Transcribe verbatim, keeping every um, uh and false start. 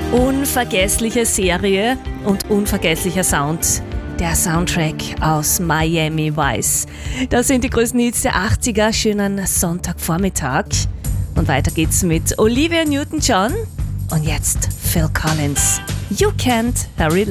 Unvergessliche Serie und unvergesslicher Sound. Der Soundtrack aus Miami Vice. Das sind die größten Hits der achtziger. Schönen Sonntagvormittag. Und weiter geht's mit Olivia Newton-John und jetzt Phil Collins. You Can't Hurry